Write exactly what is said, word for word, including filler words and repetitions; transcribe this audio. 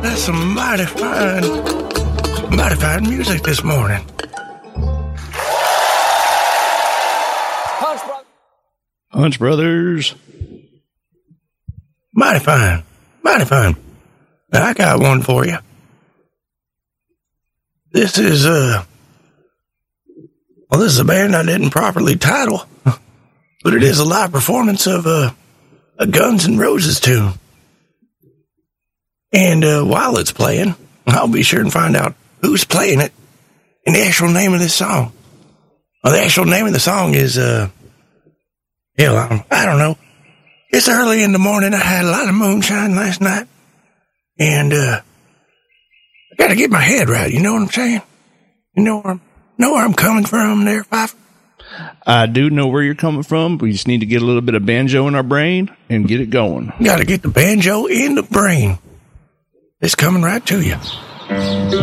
That's some mighty fine, mighty fine music this morning. Hunch Brothers. Mighty fine, mighty fine. Now, I got one for you. This is, uh, well, this is a band I didn't properly title, but it is a live performance of uh, a Guns N' Roses tune. And uh, while it's playing, I'll be sure and find out who's playing it and the actual name of this song. Well, the actual name of the song is, uh, hell, I don't, I don't know. It's early in the morning. I had a lot of moonshine last night. And, uh, I gotta get my head right. You know what I'm saying? You know where I'm, know where I'm coming from there, Pfeiffer? I do know where you're coming from. We just need to get a little bit of banjo in our brain and get it going. Gotta get the banjo in the brain. It's coming right to you.